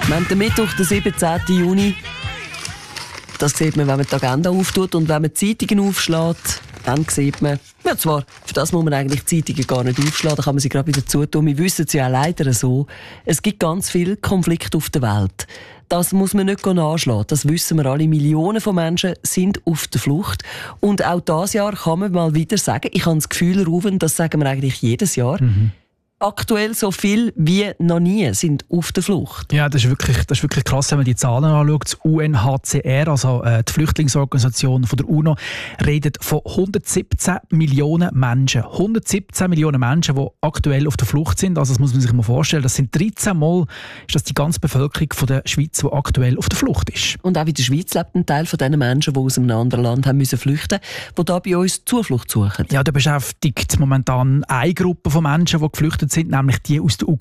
Wir haben den Mittwoch, den 17. Juni. Das sieht man, wenn man die Agenda auftut und wenn man die Zeitungen aufschlägt, dann sieht man, ja zwar, für das muss man eigentlich die Zeitungen gar nicht aufschlagen, da kann man sie gerade wieder zutun. Wir wissen es ja leider so, es gibt ganz viele Konflikte auf der Welt. Das muss man nicht nachschlagen, das wissen wir alle. Millionen von Menschen sind auf der Flucht. Und auch dieses Jahr kann man mal wieder sagen, ich habe das Gefühl, Ruven, das sagen wir eigentlich jedes Jahr, aktuell so viel wie noch nie sind auf der Flucht. Ja, das ist wirklich krass, wenn man die Zahlen anschaut. Das UNHCR, also die Flüchtlingsorganisation von der UNO, redet von 117 Millionen Menschen. 117 Millionen Menschen, die aktuell auf der Flucht sind. Also das muss man sich mal vorstellen. Das sind 13 Mal ist das die ganze Bevölkerung von der Schweiz, die aktuell auf der Flucht ist. Und auch in der Schweiz lebt ein Teil von diesen Menschen, die aus einem anderen Land haben müssen flüchten, die da bei uns Zuflucht suchen. Ja, da beschäftigt momentan eine Gruppe von Menschen, die geflüchtet sind, nämlich die aus der